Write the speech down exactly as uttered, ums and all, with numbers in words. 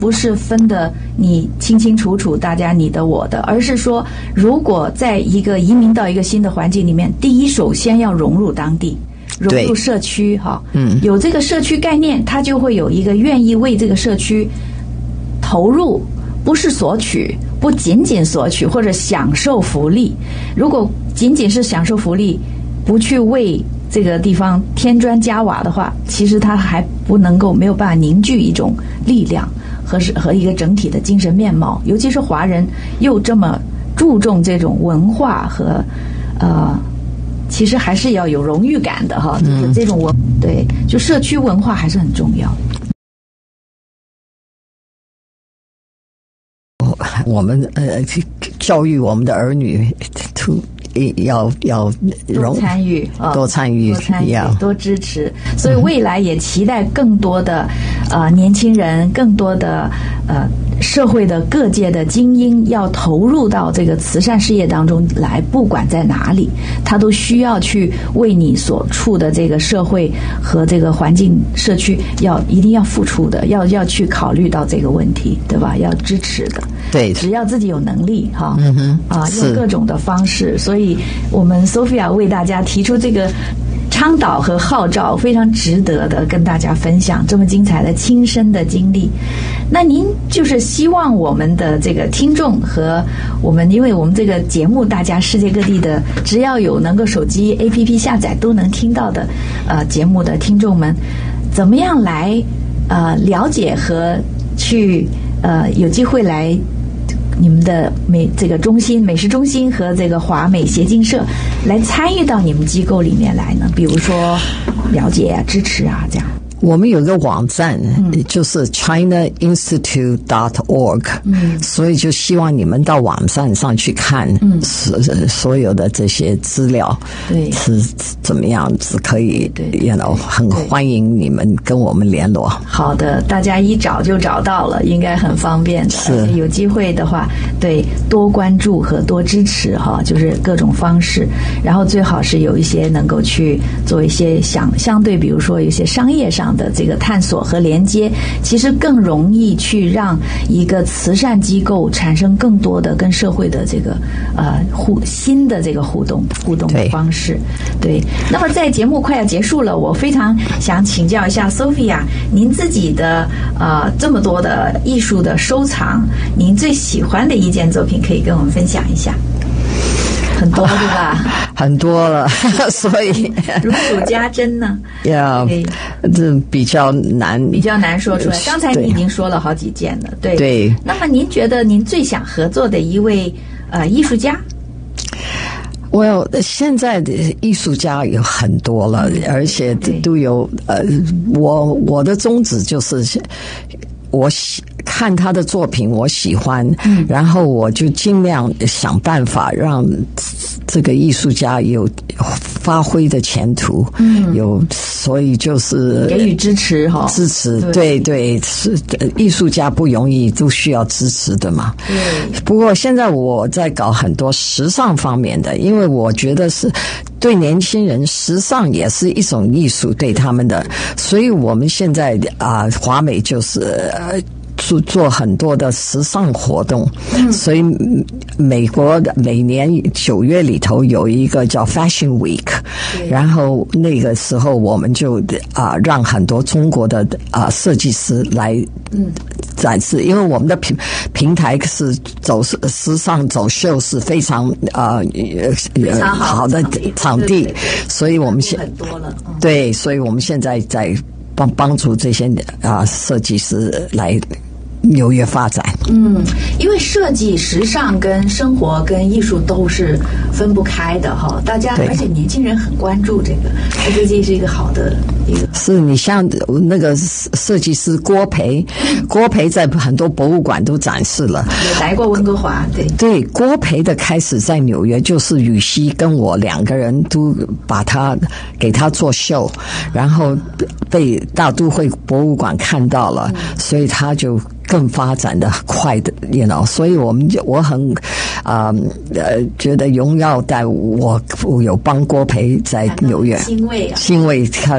不是分的你清清楚楚，大家你的我的，而是说，如果在一个移民到一个新的环境里面，第一首先要融入当地，融入社区哈，嗯，有这个社区概念，他就会有一个愿意为这个社区投入，不是索取，不仅仅索取或者享受福利。如果仅仅是享受福利，不去为这个地方添砖加瓦的话，其实他还不能够没有办法凝聚一种力量和和一个整体的精神面貌。尤其是华人又这么注重这种文化和呃，其实还是要有荣誉感的哈，就是这种文、嗯、对，就社区文化还是很重要。 我们呃教育我们的儿女要要多参与， 多参与， 多参与，多支持。所以未来也期待更多的呃年轻人，更多的呃社会的各界的精英要投入到这个慈善事业当中来，不管在哪里，他都需要去为你所处的这个社会和这个环境社区要一定要付出的，要要去考虑到这个问题，对吧？要支持的。 对， 只要自己有能力哈， 嗯哼， 啊，用各种的方式，所以我们 Sophia 为大家提出这个倡导和号召，非常值得的跟大家分享这么精彩的亲身的经历。那您就是希望我们的这个听众和我们，因为我们这个节目大家世界各地的只要有能够手机 A P P 下载都能听到的呃节目的听众们，怎么样来呃了解和去呃有机会来你们的美这个中心美食中心和这个华美协进社来参与到你们机构里面来呢？比如说了解啊、支持啊这样。 我们有个网站，嗯、就是 china institute dot org， 嗯，所以就希望你们到网站上去看，嗯，所所有的这些资料， 对， 是怎么样子可以，对 ，you know， 很欢迎你们跟我们联络。 好的，大家一找就找到了，应该很方便的。 是， 有机会的话，对，多关注和多支持哈，就是各种方式，然后最好是有一些能够去做一些相相对，比如说有一些商业上的这个探索和连接，其实更容易去让一个慈善机构产生更多的跟社会的这个呃互新的这个互动互动的方式。对，那么在节目快要结束了，我非常想请教一下 Sophia， 您自己的呃这么多的艺术的收藏，您最喜欢的一件作品可以跟我们分享一下？很多对吧？ 很多了，所以如数家珍呢。 要这比较难， 比较难说出来。刚才你已经说了好几件了，对。 对。 那么您觉得您最想合作的一位呃艺术家 ？Well， 现在的艺术家有很多了，而且都有呃，我我的宗旨就是我喜看他的作品，我喜欢，嗯，然后我就尽量想办法让这个艺术家有发挥的前途，嗯，有，所以就是给予支持哈， 支持，对对，是艺术家不容易，都需要支持的嘛。 对。 不过现在我在搞很多时尚方面的，因为我觉得是对年轻人，时尚也是一种艺术，对他们的，所以我们现在啊，华美就是呃。做做很多的时尚活动，嗯、所以美国每年九月里头有一个叫 Fashion Week， 然后那个时候我们就啊、呃、让很多中国的啊、呃、设计师来展示，因为我们的平平台是走时尚走秀是非常啊呃好的场地，所以我们现很多了，嗯、 对，所以我们现在在帮帮助这些啊、呃、设计师来纽约发展。 嗯，因为设计、时尚跟生活跟艺术都是分不开的哈。大家而且年轻人很关注这个，我觉得这是一个好的一个。 是你像那个设计师郭培，嗯、郭培在很多博物馆都展示了， 有来过温哥华，对对。郭培的开始在纽约，就是羽西跟我两个人都把他给他做秀，然后被大都会博物馆看到了，嗯、所以他就更发展的快的 you know， 所以我们就我很啊 呃, 呃觉得荣耀在我我有帮郭培在纽约， 欣慰啊， 欣慰他